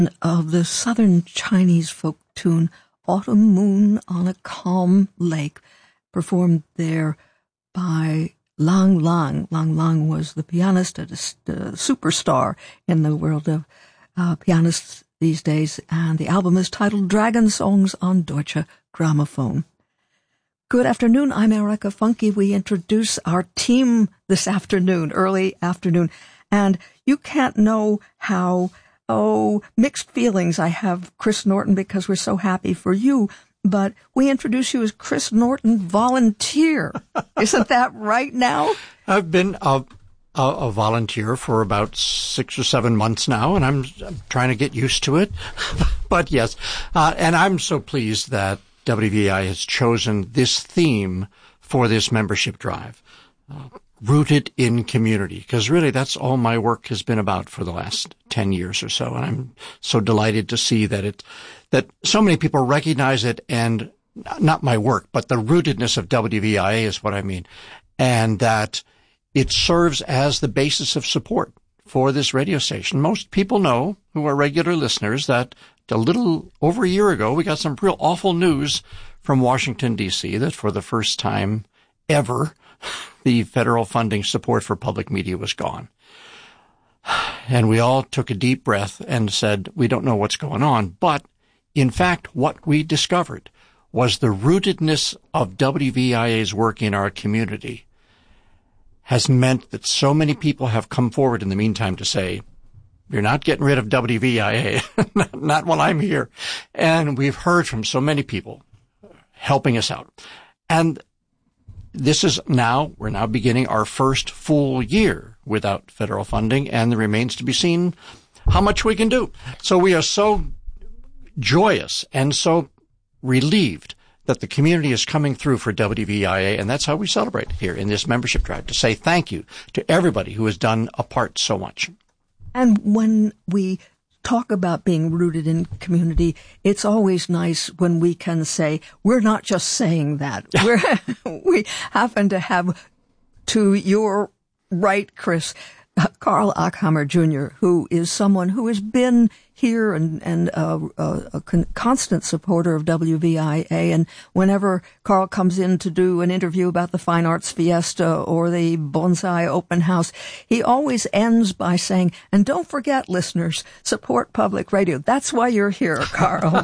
of the southern Chinese folk tune Autumn Moon on a Calm Lake, performed there by Lang Lang. Lang Lang was the pianist, a superstar in the world of pianists these days, and the album is titled Dragon Songs on Deutsche Grammophon. Good afternoon, I'm Erica Funke. We introduce our team this afternoon, early afternoon, and you can't know how, mixed feelings I have, Chris Norton, because we're so happy for you, but we introduce you as Chris Norton Volunteer. Isn't that right now? I've been a volunteer for about 6 or 7 months now, and I'm trying to get used to it. But yes, and I'm so pleased that WVI has chosen this theme for this membership drive, rooted in community, because really that's all my work has been about for the last 10 years or so. And I'm so delighted to see that so many people recognize it, and not my work, but the rootedness of WVIA is what I mean. And that it serves as the basis of support for this radio station. Most people know, who are regular listeners, that a little over a year ago, we got some real awful news from Washington, D.C., that for the first time ever, the federal funding support for public media was gone. And we all took a deep breath and said, we don't know what's going on. But in fact, what we discovered was the rootedness of WVIA's work in our community has meant that so many people have come forward in the meantime to say, you're not getting rid of WVIA, not while I'm here. And we've heard from so many people helping us out. And we're now beginning our first full year without federal funding, and it remains to be seen how much we can do. So we are so joyous and so relieved that the community is coming through for WVIA, and that's how we celebrate here in this membership drive, to say thank you to everybody who has done a part so much. And when we talk about being rooted in community, it's always nice when we can say, we're not just saying that. We happen to have, to your right, Chris, Carl Ackhammer Jr., who is someone who has been here and a constant supporter of WVIA. And whenever Carl comes in to do an interview about the Fine Arts Fiesta or the Bonsai Open House, he always ends by saying, and don't forget, listeners, support public radio. That's why you're here, Carl.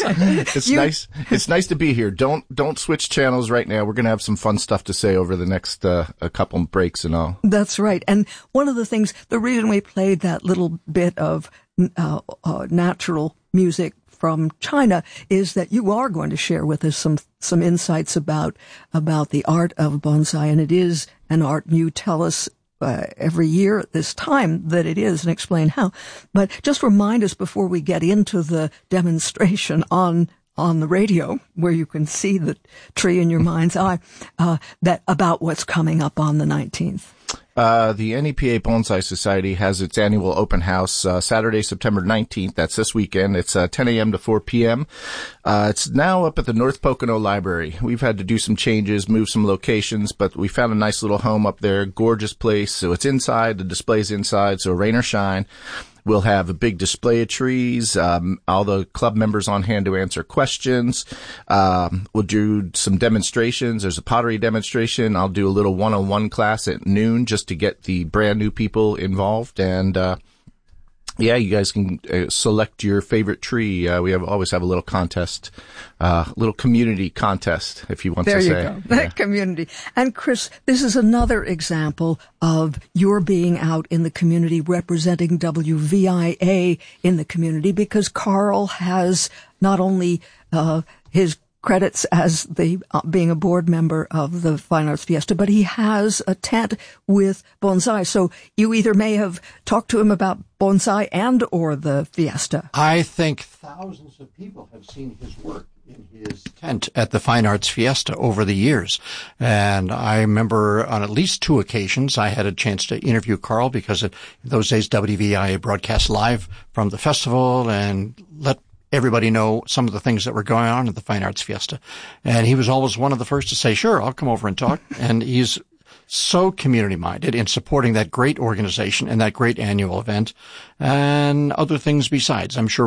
It's nice to be here. Don't switch channels right now. We're going to have some fun stuff to say over the next a couple breaks and all. That's right. And one of the things, the reason we played that little bit of natural music from China is that you are going to share with us some insights about the art of bonsai, and it is an art, and you tell us every year at this time that it is, and explain how. But just remind us before we get into the demonstration on the radio, where you can see the tree in your mind's eye, that about what's coming up on the 19th. The NEPA Bonsai Society has its annual open house Saturday, September 19th. That's this weekend. It's 10 a.m. to 4 p.m. It's now up at the North Pocono Library. We've had to do some changes, move some locations, but we found a nice little home up there, gorgeous place. So it's inside, the display's inside, so rain or shine. We'll have a big display of trees, all the club members on hand to answer questions. We'll do some demonstrations. There's a pottery demonstration. I'll do a little one-on-one class at noon just to get the brand new people involved. And, you guys can select your favorite tree. We always have a little contest, little community contest, if you want to say. There you go, that community. And Chris, this is another example of your being out in the community, representing WVIA in the community, because Carl has not only his credits as being a board member of the Fine Arts Fiesta, but he has a tent with bonsai. So you either may have talked to him about bonsai and or the Fiesta. I think thousands of people have seen his work in his tent at the Fine Arts Fiesta over the years. And I remember on at least 2 occasions I had a chance to interview Carl, because in those days WVIA broadcast live from the festival and let everybody know some of the things that were going on at the Fine Arts Fiesta. And he was always one of the first to say, sure, I'll come over and talk. And he's so community-minded in supporting that great organization and that great annual event and other things besides. I'm sure